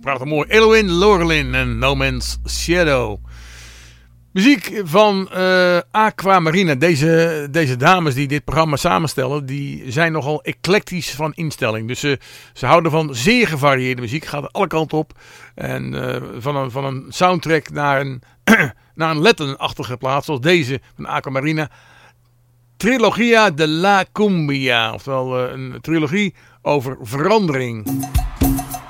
prachtig mooi. Elohim Lorelin en No Man's Shadow. Muziek van Aquamarina. Deze dames die dit programma samenstellen, die zijn nogal eclectisch van instelling. Dus ze houden van zeer gevarieerde muziek. Gaat alle kanten op. En van een soundtrack naar een Latin-achtige plaat, zoals deze van Aquamarina. Trilogia de la Cumbia. Oftewel een trilogie over verandering.